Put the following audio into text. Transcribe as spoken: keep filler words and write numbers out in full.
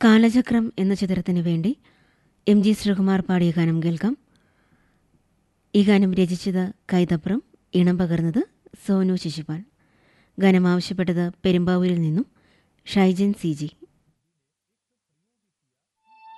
കാലചക്രം എന്ന ചിത്രത്തിനു വേണ്ടി എം ജി ശ്രീകുമാർ പാടിയ ഗാനം കേൾക്കാം. ഈ ഗാനം രചിച്ചത് കൈതപ്രം, ഇണം പകർന്നത് സോനു ശിശുപാൽ. ഗാനം ആവശ്യപ്പെട്ടത് പെരുമ്പാവൂരിൽ നിന്നും ഷൈജൻ സി ജി.